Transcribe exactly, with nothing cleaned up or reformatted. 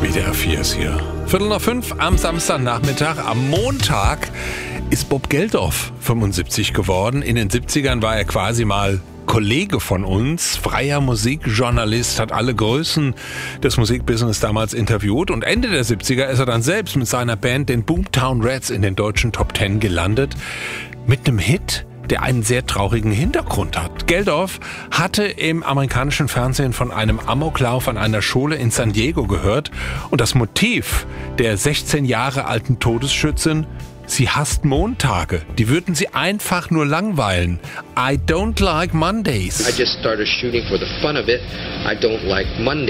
W D R vier ist hier. Viertel nach fünf am Samstagnachmittag. Am Montag ist Bob Geldof fünfundsiebzig geworden. In den siebzigern war er quasi mal Kollege von uns, freier Musikjournalist, hat alle Größen des Musikbusiness damals interviewt. Und Ende der siebziger ist er dann selbst mit seiner Band, den Boomtown Rats, in den deutschen Top Ten gelandet. Mit einem Hit, der einen sehr traurigen Hintergrund hat. Geldof hatte im amerikanischen Fernsehen von einem Amoklauf an einer Schule in San Diego gehört. Und das Motiv der sechzehn Jahre alten Todesschützin: sie hasst Montage. Die würden sie einfach nur langweilen. I don't like Mondays. I just started shooting for the fun of it. I don't like Mondays.